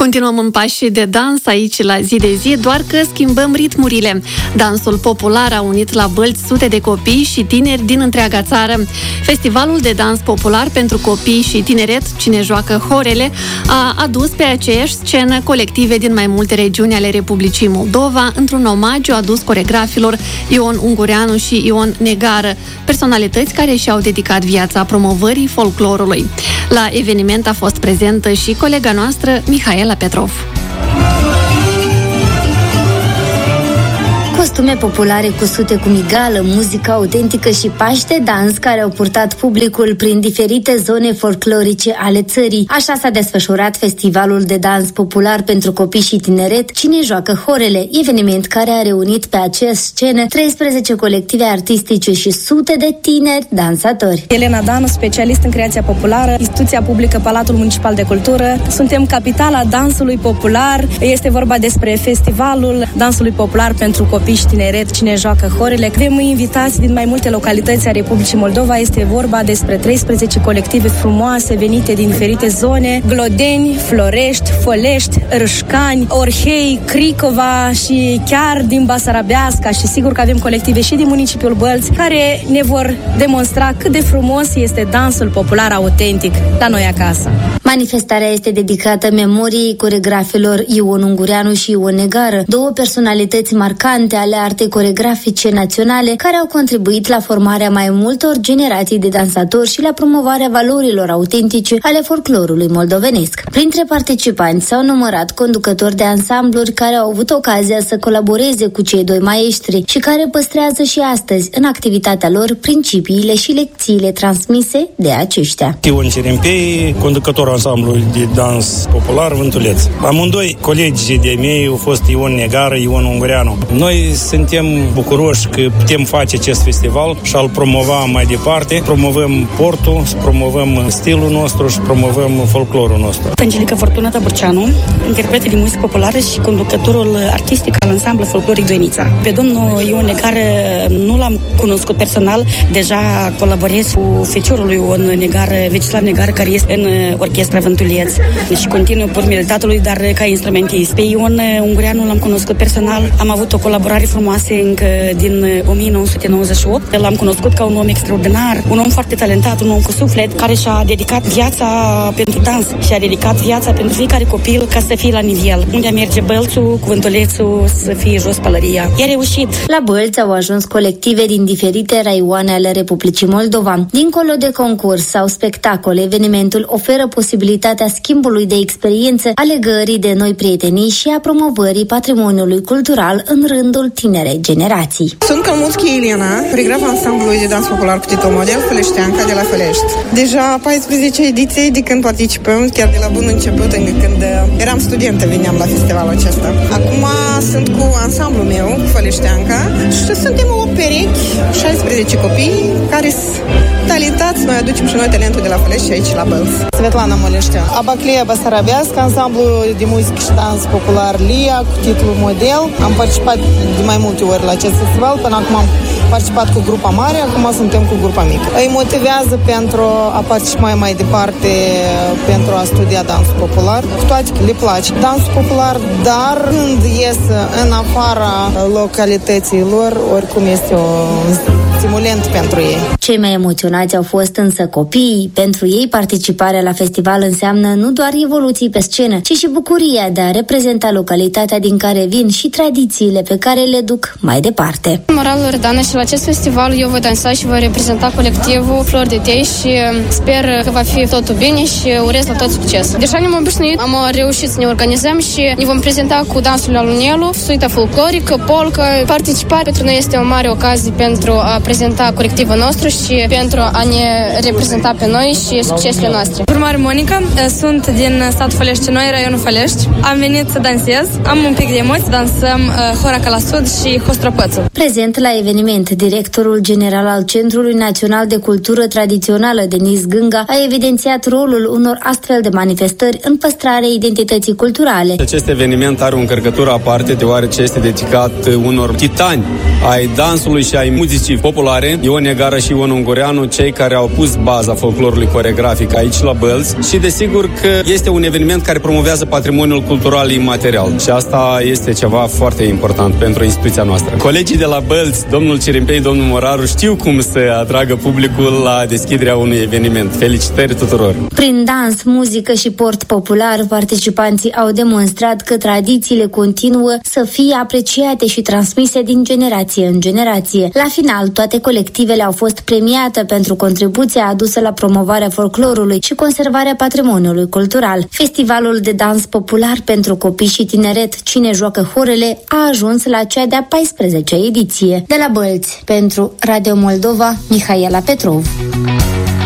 Continuăm în pași de dans aici la Zi de Zi, doar că schimbăm ritmurile. Dansul popular a unit la bălți sute de copii și tineri din întreaga țară. Festivalul de dans popular pentru copii și tineret, Cine joacă horele, a adus pe aceeași scenă colective din mai multe regiuni ale Republicii Moldova, într-un omagiu adus coregrafilor Ion Ungureanu și Ion Negară, personalități care și-au dedicat viața promovării folclorului. La eveniment a fost prezentă și colega noastră, Mihaela Petrov. Costume populare cusute cu migală, muzică autentică și pași de dans care au purtat publicul prin diferite zone folclorice ale țării. Așa s-a desfășurat festivalul de dans popular pentru copii și tineret Cine joacă horele, eveniment care a reunit pe aceeași scenă 13 colective artistice și sute de tineri dansatori. Elena Danu, specialist în creația populară, instituția publică Palatul Municipal de Cultură. Suntem capitala dansului popular. Este vorba despre festivalul dansului popular pentru copii și tineret Cine joacă horele. Avem invitați din mai multe localități a Republicii Moldova. Este vorba despre 13 colective frumoase venite din diferite zone: Glodeni, Florești, Fălești, Râșcani, Orhei, Cricova și chiar din Basarabeasca, și sigur că avem colective și din municipiul Bălți care ne vor demonstra cât de frumos este dansul popular autentic la noi acasă. Manifestarea este dedicată memoriei coregrafilor Ion Ungureanu și Ion Negară, două personalități marcante ale artei coregrafice naționale care au contribuit la formarea mai multor generații de dansatori și la promovarea valorilor autentice ale folclorului moldovenesc. Printre participanți s-au numărat conducători de ansambluri care au avut ocazia să colaboreze cu cei doi maestri și care păstrează și astăzi în activitatea lor principiile și lecțiile transmise de aceștia. Ion Cerempei, conducătorul ansamblului de dans popular Vântuleț. Amândoi colegii de mei au fost Ion Negară, Ion Ungureanu. Noi suntem bucuroși că putem face acest festival și al promova mai departe. Promovăm portul, promovăm stilul nostru și promovăm folclorul nostru. Angelica Fortunata Burceanu, interpretă de muzică populară și conducătorul artistic al ansamblului folcloric Doinița. Pe domnul Ion Negară nu l-am cunoscut personal, deja colaborez cu feciorul lui Ion Negară, Vecislav Negară, care este în orchestra Vântuleț și continuă pe urmele tatălui, dar ca instrumentist. Pe Ion Ungureanu l-am cunoscut personal, am avut o colaborare frumoasă încă din 1998. L-am cunoscut ca un om extraordinar, un om foarte talentat, un om cu suflet, care și-a dedicat viața pentru dans și a dedicat viața pentru fiecare copil ca să fie la nivel. Unde merge Bălțul, Cuvântulețul, să fie jos pălăria. I-a reușit. La Bălți au ajuns colective din diferite raioane ale Republicii Moldova. Dincolo de concurs sau spectacol, evenimentul oferă posibilitatea schimbului de experiență, a legării de noi prietenii și a promovării patrimoniului cultural în rândul tinerei generații. Sunt Calmuțchi Elena, coregraf ansamblului de dans popular cu titlul model Făleșteanca de la Fălești. Deja 14 ediții de când participăm, chiar de la bun început, încă când eram studentă, veneam la festivalul acesta. Acum sunt cu ansamblul meu, cu Făleșteanca, și suntem o perechi, 16 copii care sunt talentați. Noi aducem și noi talentul de la Fălești și aici la Bălți. Svetlana Moleștea, Abaclia Basarabeasca, ansamblu de muzică și dans popular LIA cu titlul model. Am participat de mai multe ori la acest festival. Până acum am participat cu grupa mare, acum suntem cu grupa mică. Îi motivează pentru a participa mai departe, pentru a studia dansul popular. Cu toate că le place dansul popular, dar când ies în afara localității lor, oricum este un stimulent pentru ei. Cei mai emoționați au fost însă copiii. Pentru ei, participarea la festival înseamnă nu doar evoluții pe scenă, ci și bucuria de a reprezenta localitatea din care vin și tradițiile pe care le duc mai departe. Moral Loredana și la acest festival eu voi dansa și voi reprezenta colectivul Flori de Tei și sper că va fi totul bine și urez la tot succes. Deja ne-am obișnuit, am reușit să ne organizăm și ne vom prezenta cu dansul la Lunelu, suita folclorică, polcă. Participarea pentru noi este o mare ocazie pentru a prezenta colectivul nostru și pentru a ne reprezenta pe noi și succesele noastre. Urmare Monica, sunt din satul Fălești Noi, raionul Fălești. Am venit să dansez, am un pic de emoții, dansăm Horaca la Sud și Hostropățul. Prezent la eveniment, directorul general al Centrului Național de Cultură Tradițională, Denis Gânga, a evidențiat rolul unor astfel de manifestări în păstrarea identității culturale. Acest eveniment are o încărcătură aparte, deoarece este dedicat unor titani ai dansului și ai muzicii populare populare, Ion Negară și Ion Ungureanu, cei care au pus baza folclorului coregrafic aici la Bălți și desigur că este un eveniment care promovează patrimoniul cultural imaterial și asta este ceva foarte important pentru instituția noastră. Colegii de la Bălți, domnul Cirimpei, domnul Moraru, știu cum să atragă publicul la deschiderea unui eveniment. Felicitări tuturor! Prin dans, muzică și port popular, participanții au demonstrat că tradițiile continuă să fie apreciate și transmise din generație în generație. La final, toate colectivele au fost premiate pentru contribuția adusă la promovarea folclorului și conservarea patrimoniului cultural. Festivalul de dans popular pentru copii și tineret Cine joacă horele a ajuns la cea de-a 14-a ediție. De la Bălți, pentru Radio Moldova, Mihaela Petrov.